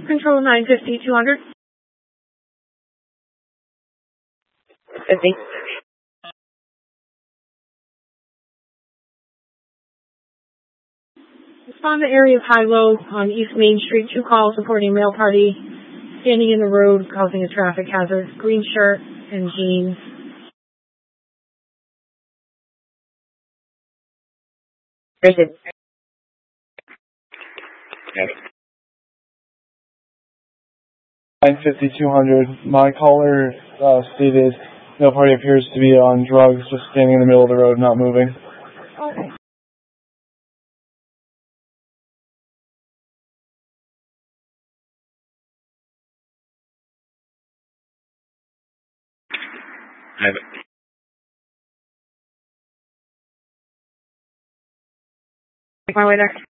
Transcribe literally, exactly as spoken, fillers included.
Control nine fifty, two hundred. fifty. Respond to area of high-low on East Main Street. Two calls reporting male party standing in the road causing a traffic hazard. Green shirt and jeans. Granted. nine fifty, two hundred. My caller uh, stated no party appears to be on drugs, just standing in the middle of the road, not moving. Okay. I have it. Make my way there.